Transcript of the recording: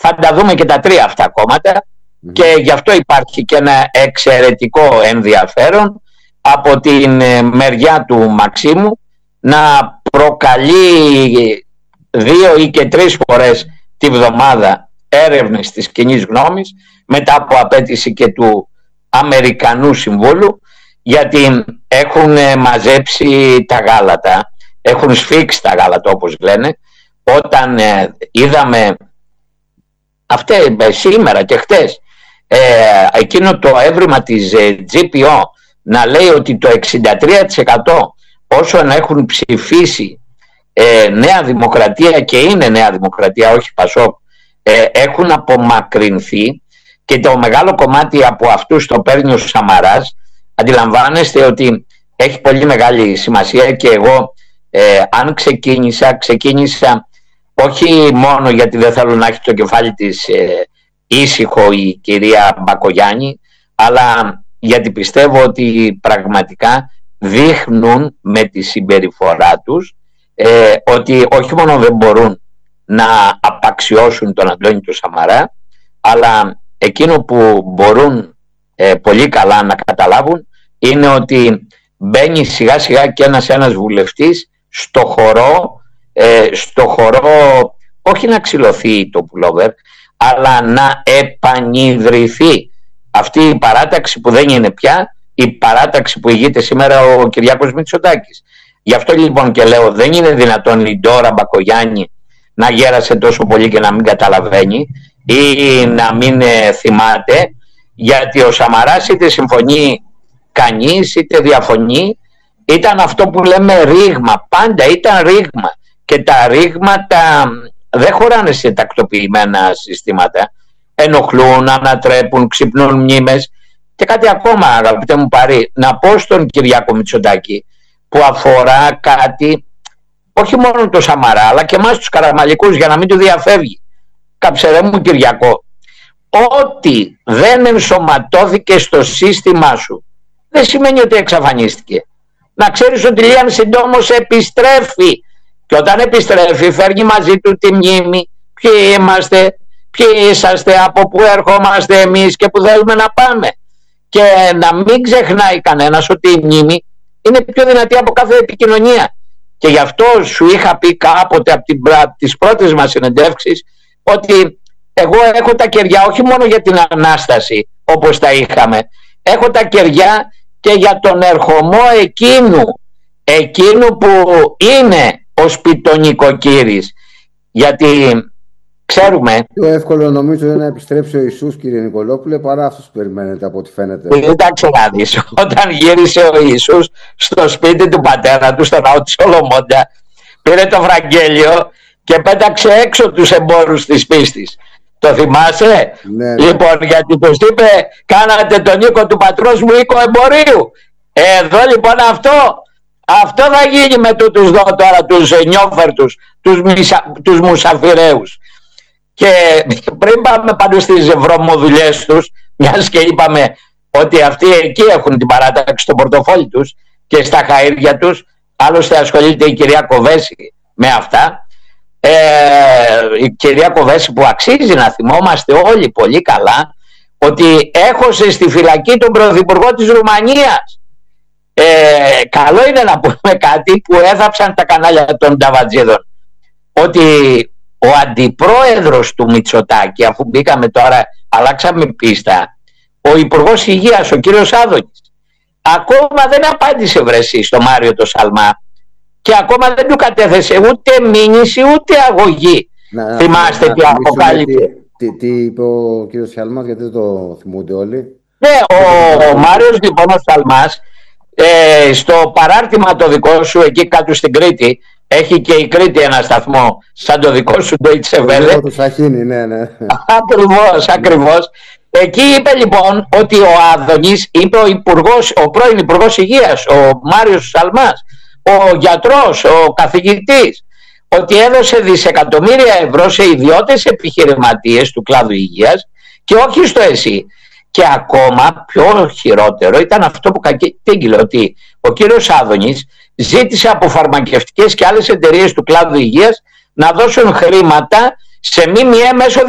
θα τα δούμε και τα τρία αυτά κόμματα και γι' αυτό υπάρχει και ένα εξαιρετικό ενδιαφέρον από την μεριά του Μαξίμου να προκαλεί 2 ή και 3 φορές τη βδομάδα έρευνες της κοινής γνώμης μετά από απέτηση και του Αμερικανού Συμβούλου, γιατί έχουν μαζέψει τα γάλατα, έχουν σφίξει τα γάλατα όπως λένε. Όταν είδαμε σήμερα και χτες εκείνο το έβριμα της GPO να λέει ότι το 63% όσων έχουν ψηφίσει Νέα Δημοκρατία, και είναι Νέα Δημοκρατία όχι Πασόκ, έχουν απομακρυνθεί και το μεγάλο κομμάτι από αυτούς το παίρνει ο Σαμαράς, αντιλαμβάνεστε ότι έχει πολύ μεγάλη σημασία. Και εγώ αν ξεκίνησα όχι μόνο γιατί δεν θέλω να έχει το κεφάλι της ήσυχο η κυρία Μπακογιάννη, αλλά γιατί πιστεύω ότι πραγματικά δείχνουν με τη συμπεριφορά τους ότι όχι μόνο δεν μπορούν να απαξιώσουν τον Αντώνη του Σαμαρά, αλλά εκείνο που μπορούν πολύ καλά να καταλάβουν είναι ότι μπαίνει σιγά σιγά και ένας βουλευτής στο χορό όχι να ξυλωθεί το πουλόβερ, αλλά να επανειδρυθεί αυτή η παράταξη που δεν είναι πια η παράταξη που ηγείται σήμερα ο Κυριάκος Μητσοτάκης. Γι' αυτό λοιπόν και λέω, δεν είναι δυνατόν η Ντόρα Μπακογιάννη να γέρασε τόσο πολύ και να μην καταλαβαίνει ή να μην θυμάται, γιατί ο Σαμαράς είτε συμφωνεί κανείς είτε διαφωνεί, ήταν αυτό που λέμε ρήγμα, πάντα ήταν ρήγμα, και τα ρήγματα δεν χωράνε σε τακτοποιημένα συστήματα, ενοχλούν, ανατρέπουν, ξυπνούν μνήμες. Και κάτι ακόμα αγαπητέ μου Παρή, να πω στον Κυριάκο Μητσοτάκη, που αφορά κάτι όχι μόνο το Σαμαρά αλλά και εμάς τους καραμαλικούς, για να μην του διαφεύγει. Καψερέ μου Κυριακό, ό,τι δεν ενσωματώθηκε στο σύστημά σου δεν σημαίνει ότι εξαφανίστηκε. Να ξέρεις ότι Λίαν συντόμως επιστρέφει, και όταν επιστρέφει φέρνει μαζί του τη μνήμη, ποιοι είμαστε, ποιοι είσαστε, από πού ερχόμαστε εμείς και πού θέλουμε να πάμε. Και να μην ξεχνάει κανένας ότι η μνήμη είναι πιο δυνατή από κάθε επικοινωνία. Και γι' αυτό σου είχα πει κάποτε από τις πρώτες μας συνεντεύξεις ότι εγώ έχω τα κεριά όχι μόνο για την Ανάσταση όπως τα είχαμε, έχω τα κεριά και για τον ερχομό εκείνου που είναι ο σπιτονικοκύρης. Γιατί ξέρουμε, πιο εύκολο νομίζω είναι να επιστρέψει ο Ιησούς, κύριε Νικολόπουλε, παρά αυτούς που περιμένετε από ό,τι φαίνεται. Κοίταξε να δεις, όταν γύρισε ο Ιησούς στο σπίτι του πατέρα του, στο ναό της Σολομώντα, πήρε το Βαγγέλιο και πέταξε έξω τους εμπόρους της πίστης. Το θυμάσαι? Ναι. Λοιπόν, γιατί τους είπε, κάνατε τον οίκο του πατρός μου οίκο εμπορίου. Εδώ λοιπόν αυτό θα γίνει με τούτους δω τώρα, τους νιόφερτους, τους μουσαφιραίους. Και πριν πάμε πάνω στις βρωμοδουλειές τους, μιας και είπαμε ότι αυτοί εκεί έχουν την παράταξη στο πορτοφόλι τους και στα χαΐρια τους, άλλωστε ασχολείται η κυρία Κοβέση με αυτά, η κυρία Κοβέση που αξίζει να θυμόμαστε όλοι πολύ καλά ότι έχωσε στη φυλακή τον πρωθυπουργό της Ρουμανίας. Καλό είναι να πούμε κάτι που έδαψαν τα κανάλια των Νταβατζίδων, ότι ο αντιπρόεδρος του Μητσοτάκη, αφού μπήκαμε τώρα, αλλάξαμε πίστα, ο Υπουργός Υγείας, ο κύριος Άδωνης, ακόμα δεν απάντησε βρεσί στο Μάριο το Σαλμά και ακόμα δεν του κατέθεσε ούτε μήνυση ούτε αγωγή. Θυμάστε τι αποκάλυψε? Τι είπε ο κύριος Σαλμάς, γιατί δεν το θυμούνται όλοι? Ναι, ο Μάριος λοιπόν ο Σαλμάς, στο παράρτημα το δικό σου εκεί κάτω στην Κρήτη, έχει και η Κρήτη ένα σταθμό σαν το δικό σου Deutsche Welle. Ναι. Ακριβώς. Εκεί είπε λοιπόν ότι ο Άδωνης, είπε ο πρώην Υπουργός Υγείας, ο Μάριος Σαλμάς, ο γιατρός, ο καθηγητής, ότι έδωσε δισεκατομμύρια ευρώ σε ιδιώτες επιχειρηματίες του κλάδου υγείας και όχι στο ΕΣΥ. Και ακόμα πιο χειρότερο ήταν αυτό που κατήγγειλε, ότι ο κύριος Άδωνης ζήτησε από φαρμακευτικές και άλλες εταιρείες του κλάδου υγείας να δώσουν χρήματα σε ΜΜΕ μέσω